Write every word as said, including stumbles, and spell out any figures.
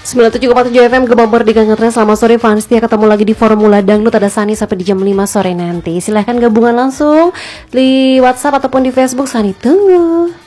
sembilan puluh tujuh koma tujuh F M Gemar Merdeka Ngetrend. Selamat sore fans setia, ketemu lagi di Formula Dangdut. Ada Sani sampai di jam lima sore nanti. Silahkan gabungan langsung di WhatsApp ataupun di Facebook. Sani tunggu.